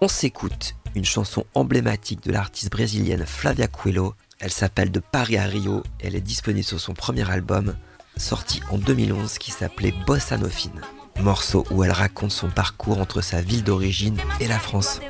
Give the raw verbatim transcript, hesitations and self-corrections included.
On s'écoute une chanson emblématique de l'artiste brésilienne Flavia Coelho. Elle s'appelle De Paris à Rio. Elle est disponible sur son premier album, sorti en deux mille onze, qui s'appelait Bossa No Fim. Morceau où elle raconte son parcours entre sa ville d'origine et la France.